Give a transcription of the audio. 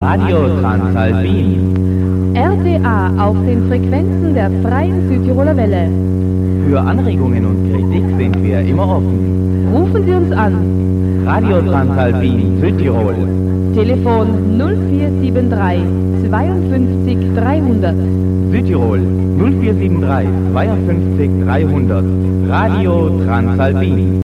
Radio Transalpin. RTA auf den Frequenzen der Freien Südtiroler Welle. Für Anregungen und Kritik sind wir immer offen. Rufen Sie uns an. Radio Transalpin Südtirol. Telefon 0473 52 300. Südtirol 0473 52 300. Radio Transalpin.